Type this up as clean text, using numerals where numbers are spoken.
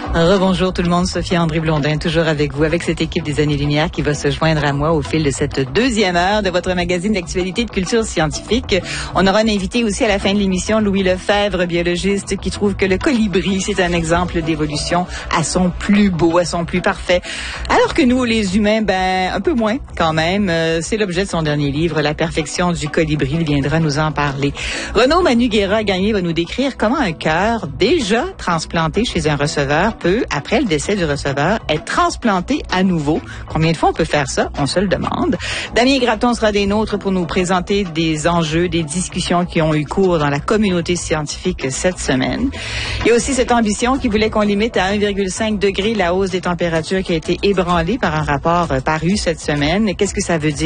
Rebonjour tout le monde, Sophie André Blondin, toujours avec vous, avec cette équipe des Années-Lumière qui va se joindre à moi au fil de cette deuxième heure de votre magazine d'actualité de culture scientifique. On aura un invité aussi à la fin de l'émission, Louis Lefebvre, biologiste, qui trouve que le colibri, c'est un exemple d'évolution à son plus beau, à son plus parfait. Alors que nous, les humains, un peu moins quand même. C'est l'objet de son dernier livre, La perfection du colibri. Il viendra nous en parler. Renaud Manu-Guérin-Gagné va nous décrire comment un cœur déjà transplanté chez un receveur peut, après le décès du receveur, être transplanté à nouveau. Combien de fois on peut faire ça? On se le demande. Damien Graton sera des nôtres pour nous présenter des enjeux, des discussions qui ont eu cours dans la communauté scientifique cette semaine. Il y a aussi cette ambition qui voulait qu'on limite à 1,5 degré la hausse des températures qui a été ébranlée par un rapport paru cette semaine. Qu'est-ce que ça veut dire?